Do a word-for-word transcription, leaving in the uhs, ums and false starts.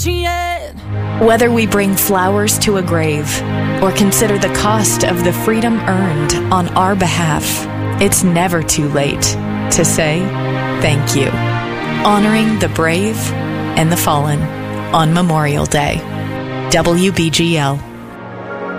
yet. Whether we bring flowers to a grave or consider the cost of the freedom earned on our behalf, it's never too late to say thank you. Honoring the brave and the fallen on Memorial Day. W B G L.